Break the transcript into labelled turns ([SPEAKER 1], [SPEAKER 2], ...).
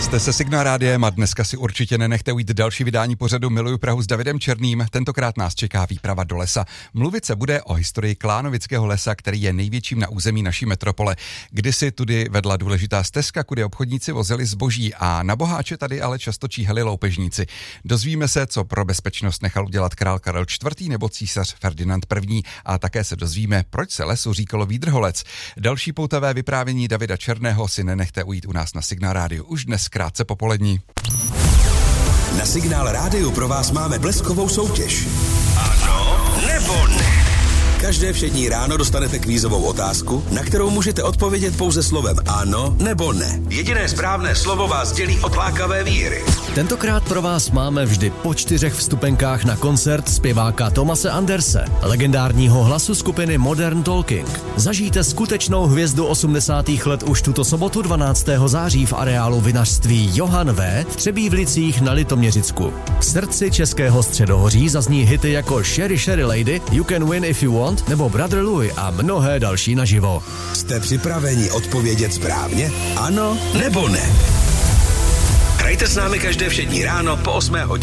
[SPEAKER 1] Jste se Signál Rádiem a dneska si určitě nenechte ujít další vydání pořadu Miluju Prahu s Davidem Černým. Tentokrát nás čeká výprava do lesa. Mluvit se bude o historii Klánovického lesa, který je největším na území naší metropole. Kdysi tudy vedla důležitá stezka, kudy obchodníci vozili zboží a na boháče tady ale často číhali loupežníci. Dozvíme se, co pro bezpečnost nechal udělat král Karel IV. Nebo císař Ferdinand I. A také se dozvíme, proč se lesu říkalo výdrholec. Další poutavé vyprávění Davida Černého si nenechte ujít u nás na Signál Rádiu už dnes krátce popolední.
[SPEAKER 2] Na Signál Rádiu pro vás máme bleskovou soutěž. Ano nebo ne? Každé všední ráno dostanete kvízovou otázku, na kterou můžete odpovědět pouze slovem ano nebo ne. Jediné správné slovo vás dělí od lákavé výhry.
[SPEAKER 3] Tentokrát pro vás máme vždy po 4 vstupenkách na koncert zpěváka Thomase Anderse, legendárního hlasu skupiny Modern Talking. Zažijte skutečnou hvězdu 80. let už tuto sobotu 12. září v areálu vinařství Johann V. v Třebívlicích na Litoměřicku. V srdci českého středohoří zazní hity jako Sherry Sherry Lady, You Can Win If You Want nebo Brother Louis a mnohé další naživo.
[SPEAKER 2] Jste připraveni odpovědět správně? Ano nebo ne? Hrajte s námi každé všední ráno po 8 hodině.